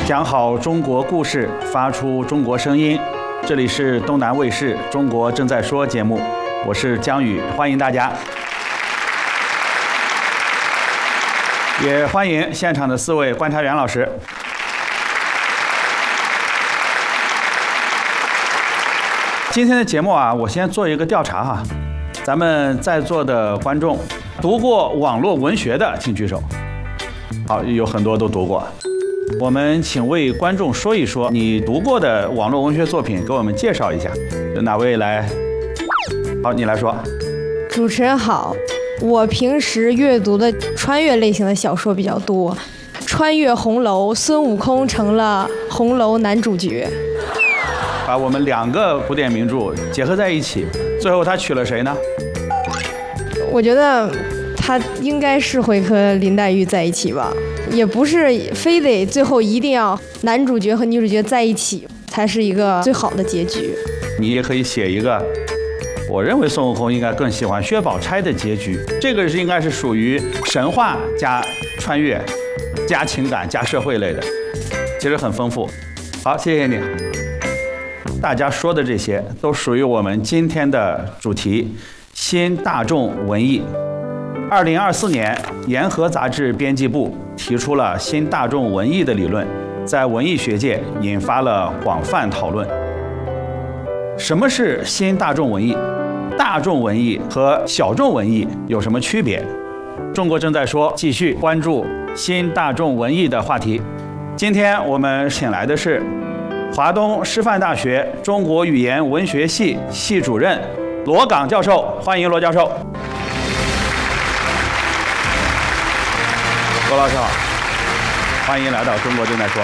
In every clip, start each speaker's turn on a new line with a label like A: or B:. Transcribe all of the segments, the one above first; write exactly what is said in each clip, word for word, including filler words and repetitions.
A: 讲好中国故事，发出中国声音。这里是东南卫视《中国正在说》节目，我是江宇，欢迎大家，也欢迎现场的四位观察员老师。今天的节目啊，我先做一个调查哈，咱们在座的观众读过网络文学的，请举手。好，有很多都读过。我们请为观众说一说你读过的网络文学作品，给我们介绍一下。有哪位来？好，你来说。
B: 主持人好，我平时阅读的穿越类型的小说比较多，穿越红楼，孙悟空成了红楼男主角，
A: 把我们两个古典名著结合在一起，最后他娶了谁呢？
B: 我觉得他应该是会和林黛玉在一起吧，也不是非得最后一定要男主角和女主角在一起才是一个最好的结局。
A: 你也可以写一个，我认为孙悟空应该更喜欢薛宝钗的结局，这个是应该是属于神话加穿越加情感加社会类的，其实很丰富。好，谢谢你。大家说的这些都属于我们今天的主题，新大众文艺。二零二四年，研合杂志编辑部提出了新大众文艺的理论，在文艺学界引发了广泛讨论。什么是新大众文艺？大众文艺和小众文艺有什么区别？中国正在说，继续关注新大众文艺的话题。今天我们请来的是华东师范大学中国语言文学系系主任罗岗教授，欢迎罗教授。罗老师好，欢迎来到中国正在说。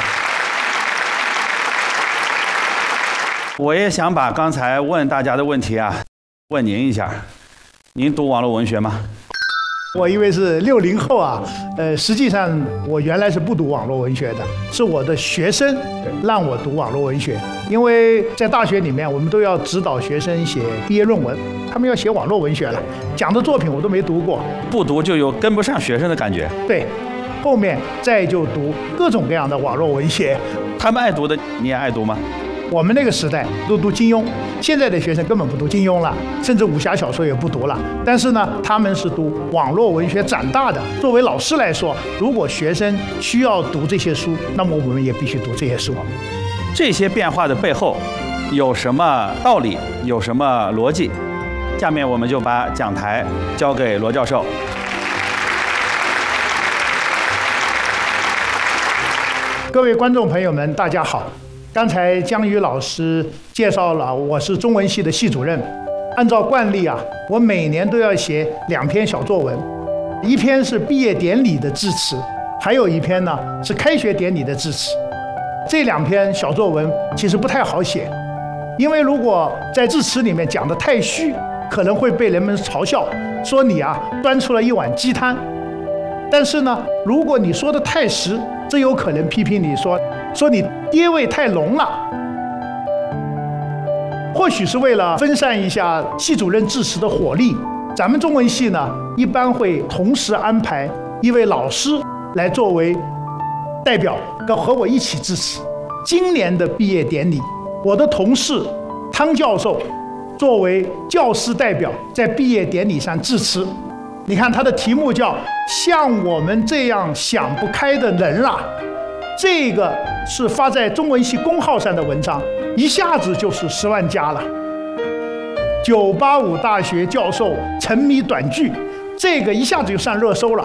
A: 我也想把刚才问大家的问题啊，问您一下。您读网络文学吗？
C: 我因为是六零后啊，呃，实际上我原来是不读网络文学的，是我的学生让我读网络文学。因为在大学里面，我们都要指导学生写毕业论文，他们要写网络文学了，讲的作品我都没读过，
A: 不读就有跟不上学生的感觉。
C: 对，后面再就读各种各样的网络文学。
A: 他们爱读的，你也爱读吗？
C: 我们那个时代都读金庸，现在的学生根本不读金庸了，甚至武侠小说也不读了。但是呢，他们是读网络文学长大的。作为老师来说，如果学生需要读这些书，那么我们也必须读这些书。
A: 这些变化的背后有什么道理？有什么逻辑？下面我们就把讲台交给罗教授。
C: 各位观众朋友们，大家好。刚才江宇老师介绍了，我是中文系的系主任。按照惯例啊，我每年都要写两篇小作文，一篇是毕业典礼的致辞，还有一篇呢是开学典礼的致辞。这两篇小作文其实不太好写，因为如果在致辞里面讲得太虚，可能会被人们嘲笑，说你啊端出了一碗鸡汤。但是呢，如果你说得太实，这有可能批评你说说你爹味太浓了。或许是为了分散一下系主任致辞的火力，咱们中文系呢一般会同时安排一位老师来作为代表，跟和我一起致辞。今年的毕业典礼，我的同事汤教授作为教师代表在毕业典礼上致辞。你看他的题目叫像我们这样想不开的人啊，这个是发在中文系公号上的文章，一下子就是十万加了。九八五大学教授沉迷短剧，这个一下子就上热搜了。